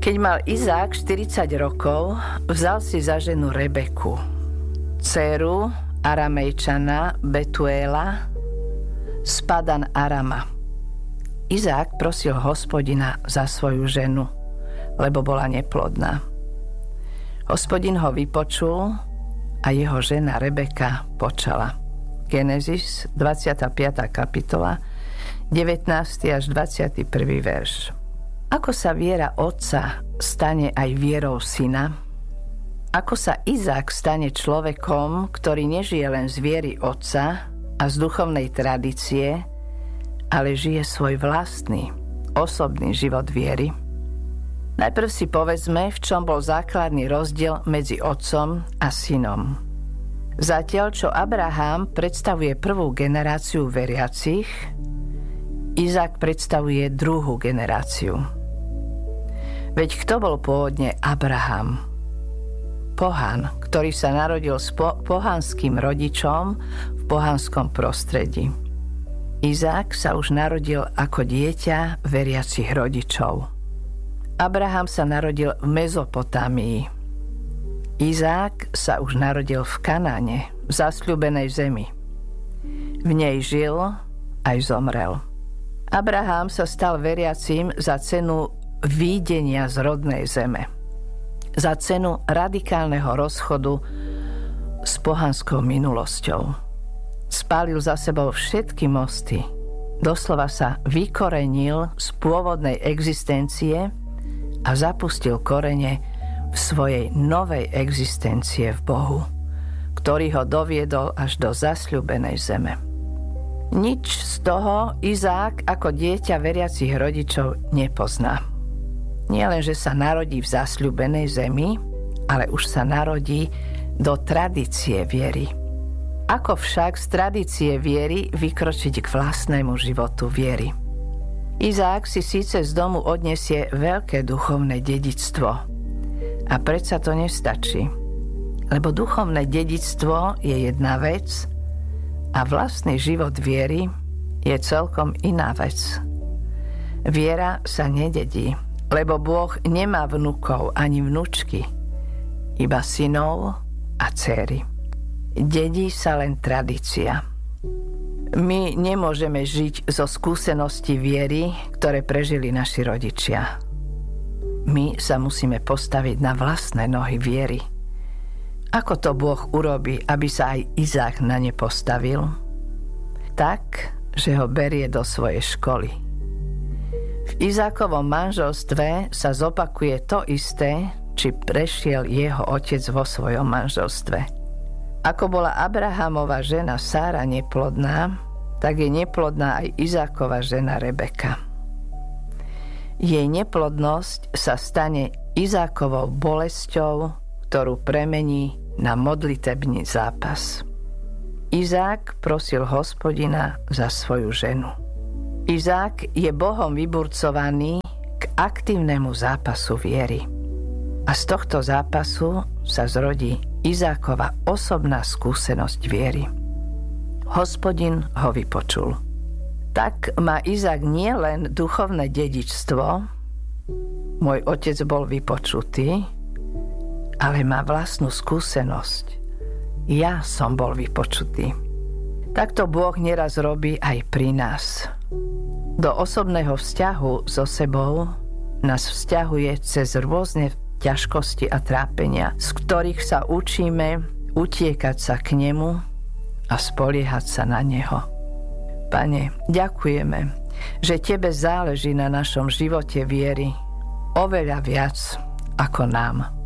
Keď mal Izák 40 rokov, vzal si za ženu Rebeku, dcéru Aramejčana Betuela z Padan Arama. Izák prosil Hospodina za svoju ženu, lebo bola neplodná. Hospodin ho vypočul a jeho žena Rebeka počala. Genesis 25. kapitola 19. až 21. verš. Ako sa viera otca stane aj vierou syna? Ako sa Izák stane človekom, ktorý nežije len z viery otca a z duchovnej tradície, ale žije svoj vlastný, osobný život viery? Najprv si povedzme, v čom bol základný rozdiel medzi otcom a synom. Zatiaľ, čo Abraham predstavuje prvú generáciu veriacich, Izák predstavuje druhú generáciu. Veď kto bol pôvodne Abraham? Pohan, ktorý sa narodil s pohanským rodičom v pohanskom prostredí. Izák sa už narodil ako dieťa veriacich rodičov. Abraham sa narodil v Mezopotámii. Izák sa už narodil v Kanáne, v zasľúbenej zemi. V nej žil aj zomrel. Abraham sa stal veriacím za cenu výjdenia z rodnej zeme. Za cenu radikálneho rozchodu s pohanskou minulosťou. Spálil za sebou všetky mosty. Doslova sa vykorenil z pôvodnej existencie a zapustil korene v svojej novej existencie v Bohu, ktorý ho doviedol až do zasľúbenej zeme. Nič z toho Izák ako dieťa veriacich rodičov nepozná. Nie len, že sa narodí v zasľúbenej zemi, ale už sa narodí do tradície viery. Ako však z tradície viery vykročiť k vlastnému životu viery? Izák si síce z domu odnesie veľké duchovné dedičstvo. A predsa to nestačí. Lebo duchovné dedičstvo je jedna vec a vlastný život viery je celkom iná vec. Viera sa nededí, lebo Boh nemá vnukov ani vnučky, iba synov a dcéry. Dedí sa len tradícia. My nemôžeme žiť zo skúseností viery, ktoré prežili naši rodičia. My sa musíme postaviť na vlastné nohy viery. Ako to Boh urobí, aby sa aj Izák na ne postavil? Tak, že ho berie do svojej školy. V Izákovom manželstve sa zopakuje to isté, či prešiel jeho otec vo svojom manželstve. Ako bola Abrahamova žena Sára neplodná, tak je neplodná aj Izákova žena Rebeka. Jej neplodnosť sa stane Izákovou bolesťou, ktorú premení na modlitebný zápas. Izák prosil Hospodina za svoju ženu. Izák je Bohom vyburcovaný k aktívnemu zápasu viery. A z tohto zápasu sa zrodí Izákova osobná skúsenosť viery. Hospodin ho vypočul. Tak má Izák nie len duchovné dedičstvo, môj otec bol vypočutý, ale má vlastnú skúsenosť. Ja som bol vypočutý. Takto Boh neraz robí aj pri nás. Do osobného vzťahu so sebou nás vzťahuje cez rôzne ťažkosti a trápenia, z ktorých sa učíme utiekať sa k nemu a spoliehať sa na neho. Pane, ďakujeme, že Tebe záleží na našom živote viery oveľa viac ako nám.